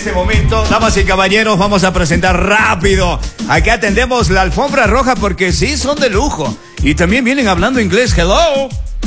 este momento, damas y caballeros, vamos a presentar rápido. Aquí atendemos la alfombra roja porque sí, son de lujo. Y también vienen hablando inglés. Hello.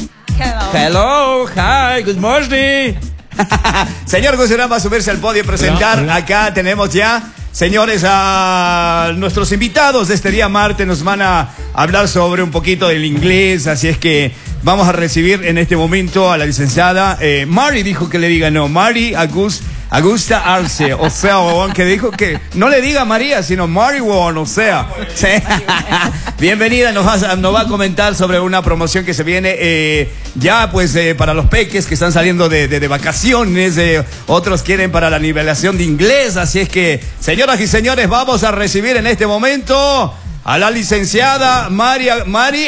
Hello. Hi. Good morning. Señor Guzmán va a subirse al podio y presentar. Hola. Acá tenemos ya, señores, a nuestros invitados de este día martes. Nos van a hablar sobre un poquito del inglés. Así es que vamos a recibir en este momento a la licenciada Mari. Dijo que le diga no, Mari Augusta Arce, o sea, que dijo que no le diga María, sino Mari, o sea. Sí. Bienvenida, nos va a comentar sobre una promoción que se viene ya pues para los peques que están saliendo de vacaciones, otros quieren para la nivelación de inglés, así es que, señoras y señores, vamos a recibir en este momento a la licenciada María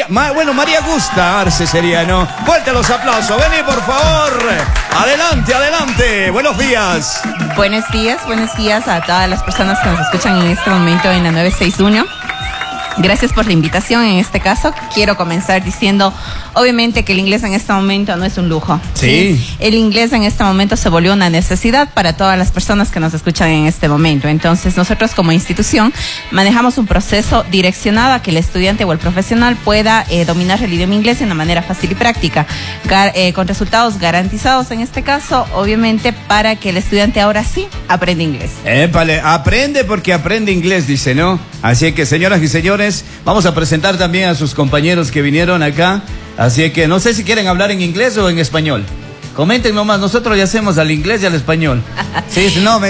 Augusta Arce sería, ¿no? Fuerte los aplausos, vení por favor. Adelante, adelante. Buenos días. Buenos días a todas las personas que nos escuchan en este momento en la 961. Gracias por la invitación. En este caso, quiero comenzar diciendo, obviamente, que el inglés en este momento no es un lujo. Sí. El inglés en este momento se volvió una necesidad para todas las personas que nos escuchan en este momento. Entonces, nosotros como institución manejamos un proceso direccionado a que el estudiante o el profesional pueda dominar el idioma inglés de una manera fácil y práctica, con resultados garantizados en este caso, obviamente, para que el estudiante ahora sí aprenda inglés. Aprende porque aprende inglés, dice, ¿no? Así que, señoras y señores, vamos a presentar también a sus compañeros que vinieron acá. Así que no sé si quieren hablar en inglés o en español. Comenten nomás, nosotros ya hacemos al inglés y al español. Sí, no,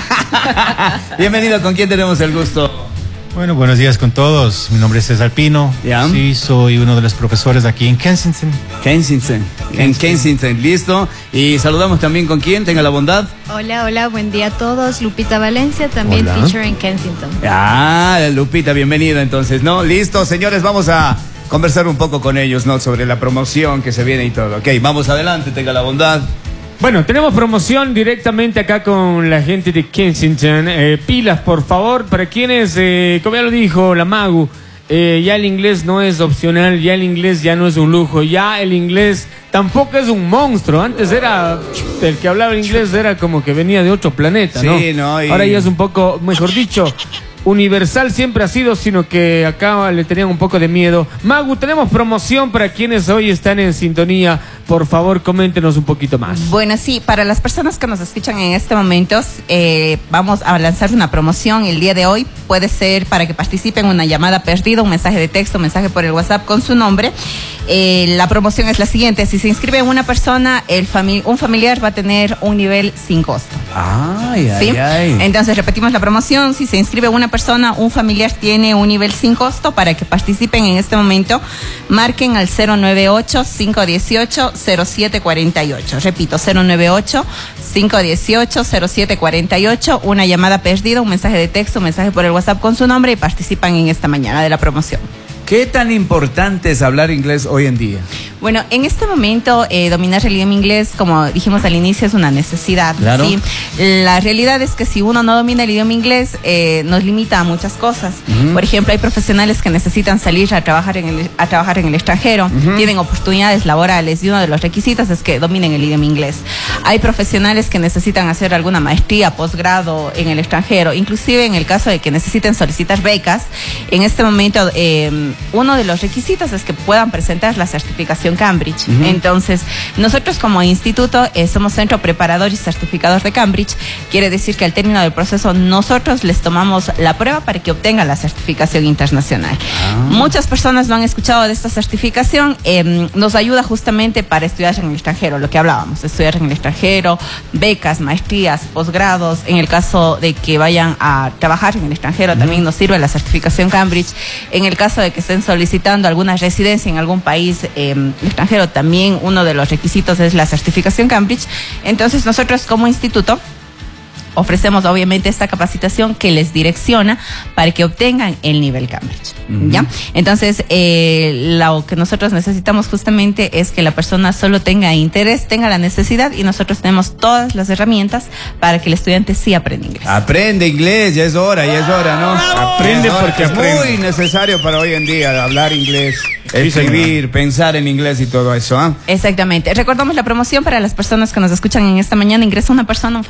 bienvenido, ¿con quién tenemos el gusto? Bueno, buenos días con todos. Mi nombre es César Pino. ¿Ya? Sí, soy uno de los profesores aquí en Kensington. En Kensington, listo. Y saludamos también con quién, tenga la bondad. Hola, buen día a todos. Lupita Valencia, también Hola. teacher en Kensington. Lupita, bienvenida entonces, ¿no? Listo, señores, vamos a conversar un poco con ellos, ¿no? Sobre la promoción que se viene y todo. Ok, vamos adelante, tenga la bondad. Bueno, tenemos promoción directamente acá con la gente de Kensington. Pilas, por favor, para quienes, como ya lo dijo la Magu, ya el inglés no es opcional, ya el inglés ya no es un lujo, ya el inglés tampoco es un monstruo. Antes era, el que hablaba inglés era como que venía de otro planeta, ¿no? Sí, ¿no? Ahora ya es un poco, mejor dicho, universal siempre ha sido, sino que acá le tenían un poco de miedo. Magu, tenemos promoción para quienes hoy están en sintonía. Por favor, coméntenos un poquito más. Bueno, sí, para las personas que nos escuchan en este momento, vamos a lanzar una promoción el día de hoy. Puede ser para que participen en una llamada perdida, un mensaje de texto, un mensaje por el WhatsApp con su nombre. La promoción es la siguiente: si se inscribe una persona, un familiar va a tener un nivel sin costo. ¿Sí? Entonces repetimos la promoción: si se inscribe una persona, un familiar tiene un nivel sin costo. Para que participen en este momento, marquen al 098-518-0748. Repito, 098-518-0748. Una llamada perdida, un mensaje de texto, un mensaje por el WhatsApp con su nombre, y participan en esta mañana de la promoción. ¿Qué tan importante es hablar inglés hoy en día? Bueno, en este momento dominar el idioma inglés, como dijimos al inicio, es una necesidad. Claro. ¿Sí? La realidad es que si uno no domina el idioma inglés, nos limita a muchas cosas. Por ejemplo, hay profesionales que necesitan salir a trabajar en el extranjero, tienen oportunidades laborales, y uno de los requisitos es que dominen el idioma inglés. Hay profesionales que necesitan hacer alguna maestría, posgrado en el extranjero, inclusive en el caso de que necesiten solicitar becas. En este momento, uno de los requisitos es que puedan presentar la certificación Cambridge. Entonces, nosotros como instituto somos centro preparador y certificador de Cambridge. Quiere decir que al término del proceso nosotros les tomamos la prueba para que obtengan la certificación internacional. Muchas personas no han escuchado de esta certificación. Nos ayuda justamente para estudiar en el extranjero, lo que hablábamos, estudiar en el extranjero, becas, maestrías, posgrados. En el caso de que vayan a trabajar en el extranjero, también nos sirve la certificación Cambridge. En el caso de que estén solicitando alguna residencia en algún país extranjero, también uno de los requisitos es la certificación Cambridge. Entonces nosotros como instituto ofrecemos obviamente esta capacitación que les direcciona para que obtengan el nivel Cambridge. ¿Ya? Entonces, lo que nosotros necesitamos justamente es que la persona solo tenga interés, tenga la necesidad, y nosotros tenemos todas las herramientas para que el estudiante sí aprenda inglés. Aprende inglés, ya es hora, ¿no? Aprende porque es aprende. muy necesario para hoy en día hablar inglés, escribir, pensar en inglés y todo eso. Exactamente. Recordamos la promoción para las personas que nos escuchan en esta mañana. Ingresa una persona,